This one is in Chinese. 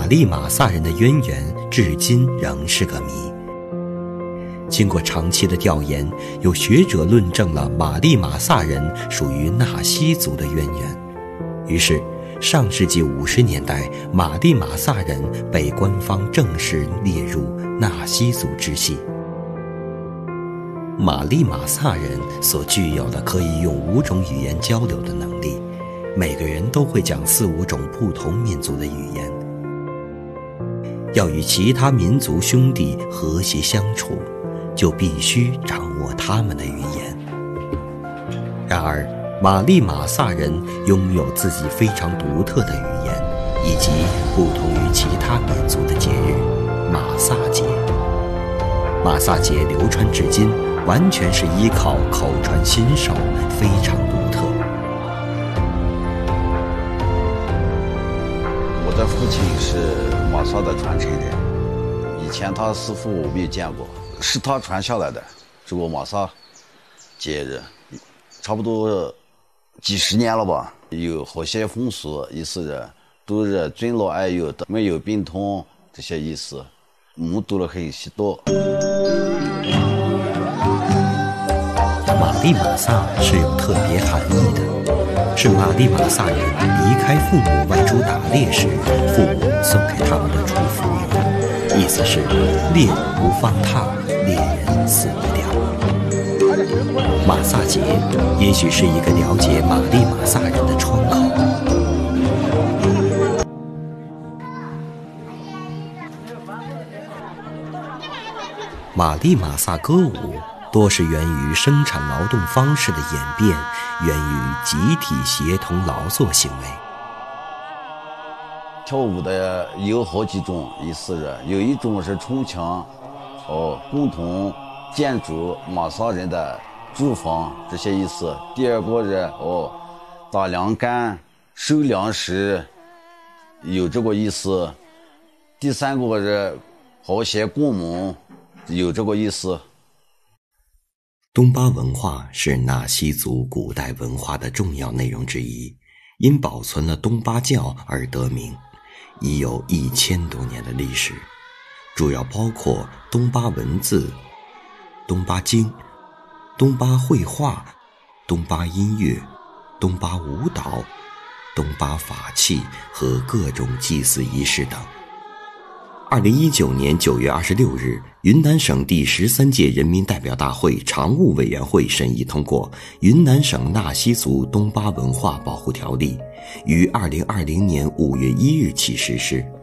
玛丽玛萨人的渊源至今仍是个谜。经过长期的调研，有学者论证了玛丽玛萨人属于纳西族的渊源。于是上世纪50年代，玛丽玛萨人被官方正式列入纳西族支系。玛丽玛萨人所具有的可以用5种语言交流的能力，每个人都会讲4、5种不同民族的语言。要与其他民族兄弟和谐相处，就必须掌握他们的语言。然而，玛丽玛萨人拥有自己非常独特的语言，以及不同于其他民族的节日——玛萨节。玛萨节流传至今，完全是依靠口传心授，非常独特。 我的父亲是玛萨的传承人，以前他师傅我没有见过，是他传下来的这个玛萨节日，差不多几十年了吧。有好些风俗，意思是都是尊老爱幼的，没有病痛这些意思，目睹了很许多。 玛丽玛萨是有特别含义的，是玛丽玛萨人离开父母外出打猎时，父母送给他们的祝福语，意思是猎不放踏，猎人死不掉。玛萨节也许是一个了解玛丽玛萨人的窗口。玛丽玛萨歌舞多是源于生产劳动方式的演变，源于集体协同劳作行为。 跳舞的有好几种，意思是有一种是冲墙，共同建筑玛萨人的住房这些意思。第二个是打粮干、收粮食，有这个意思。第三个是好些过门，有这个意思。 东巴文化是纳西族古代文化的重要内容之一，因保存了东巴教而得名，已有1000多年的历史，主要包括东巴文字、东巴经、东巴绘画、东巴音乐、东巴舞蹈、东巴法器和各种祭祀仪式等。2019年9月26日，云南省第13届人民代表大会常务委员会审议通过《云南省纳西族东巴文化保护条例》，于2020年5月1日起实施。